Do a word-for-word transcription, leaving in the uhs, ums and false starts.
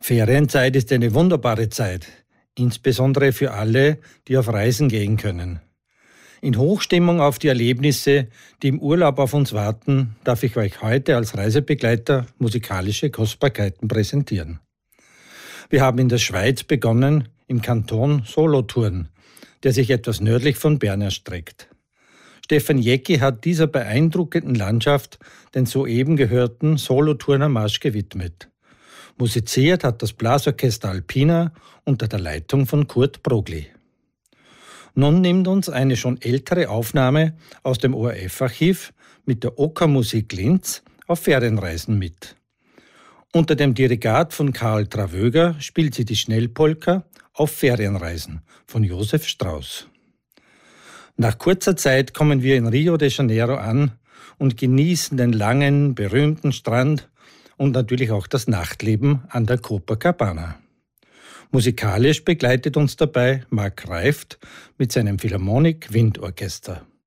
Ferienzeit ist eine wunderbare Zeit, insbesondere für alle, die auf Reisen gehen können. In Hochstimmung auf die Erlebnisse, die im Urlaub auf uns warten, darf ich euch heute als Reisebegleiter musikalische Kostbarkeiten präsentieren. Wir haben in der Schweiz begonnen, im Kanton Solothurn, der sich etwas nördlich von Bern erstreckt. Stefan Jäcki hat dieser beeindruckenden Landschaft den soeben gehörten Solothurner Marsch gewidmet. Musiziert hat das Blasorchester Alpina unter der Leitung von Kurt Brogli. Nun nimmt uns eine schon ältere Aufnahme aus dem O R F-Archiv mit der Okermusik Linz auf Ferienreisen mit. Unter dem Dirigat von Karl Travöger spielt sie die Schnellpolka auf Ferienreisen von Josef Strauss. Nach kurzer Zeit kommen wir in Rio de Janeiro an und genießen den langen, berühmten Strand und natürlich auch das Nachtleben an der Copacabana. Musikalisch begleitet uns dabei Mark Reift mit seinem Philharmonic Windorchester.